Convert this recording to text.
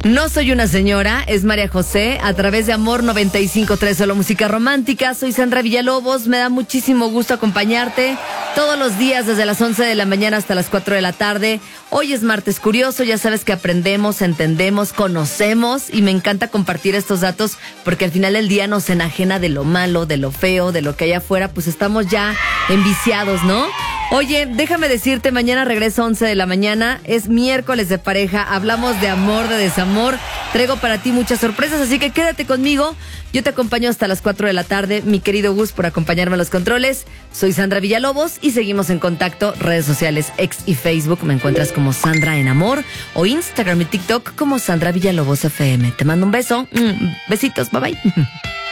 No soy una señora, es María José, a través de Amor 95.3, solo música romántica. Soy Sandra Villalobos, me da muchísimo gusto acompañarte todos los días desde las 11 de la mañana hasta las 4 de la tarde. Hoy es martes curioso, ya sabes que aprendemos, entendemos, conocemos y me encanta compartir estos datos porque al final del día nos enajena de lo malo, de lo feo, de lo que hay afuera, pues estamos ya enviciados, ¿no? Oye, déjame decirte, mañana regreso 11 de la mañana, es miércoles de pareja, hablamos de amor, de desamor, traigo para ti muchas sorpresas, así que quédate conmigo, yo te acompaño hasta las 4 de la tarde, mi querido Gus por acompañarme a los controles, soy Sandra Villalobos y seguimos en contacto, redes sociales, X y Facebook, me encuentras como Sandra en Amor, o Instagram y TikTok como Sandra Villalobos FM, te mando un beso, besitos, bye bye.